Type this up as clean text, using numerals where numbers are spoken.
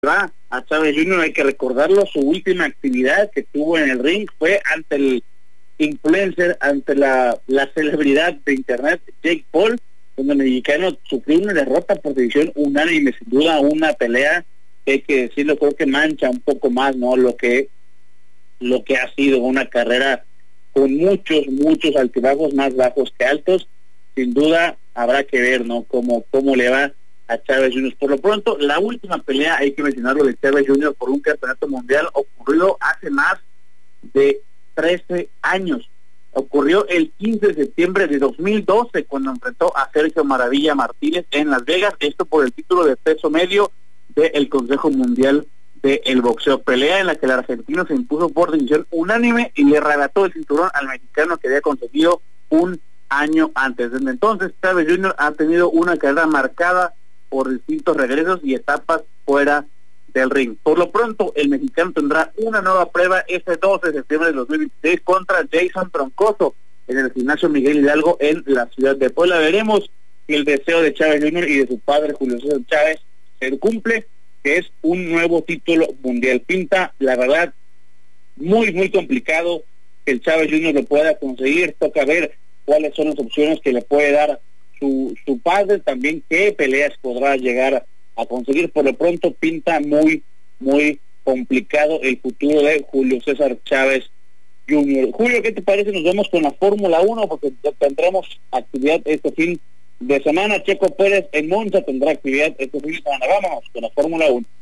va a Chávez Jr., hay que recordarlo, su última actividad que tuvo en el ring fue ante el influencer, ante la celebridad de internet Jake Paul, donde el mexicano sufrió una derrota por decisión unánime. Sin duda una pelea que hay que decirlo, creo que mancha un poco más, ¿no?, lo que ha sido una carrera con muchos altibajos, más bajos que altos. Sin duda habrá que ver, ¿no?, cómo le va a Chávez Jr. Por lo pronto, la última pelea, hay que mencionarlo, de Chávez Jr. por un campeonato mundial ocurrió hace más de 13 años. Ocurrió el 15 de septiembre de 2012, cuando enfrentó a Sergio Maravilla Martínez en Las Vegas, esto por el título de peso medio del Consejo Mundial del Boxeo. Pelea en la que el argentino se impuso por decisión unánime y le arrebató el cinturón al mexicano que había conseguido un año antes. Desde entonces, Chávez Jr. ha tenido una carrera marcada por distintos regresos y etapas fuera del ring. Por lo pronto, el mexicano tendrá una nueva prueba este 12 de septiembre de 2026 contra Jason Troncoso en el gimnasio Miguel Hidalgo en la ciudad de Puebla. Veremos si el deseo de Chávez Jr. y de su padre Julio César Chávez se cumple, que es un nuevo título mundial. Pinta, la verdad, muy complicado que el Chávez Jr. lo pueda conseguir. Toca ver cuáles son las opciones que le puede dar su padre, también qué peleas podrá llegar a conseguir. Por lo pronto pinta muy complicado el futuro de Julio César Chávez Jr. Julio, ¿qué te parece? Nos vemos con la Fórmula 1, porque tendremos actividad este fin de semana. Checo Pérez en Monza tendrá actividad este fin de semana. Vámonos con la Fórmula 1.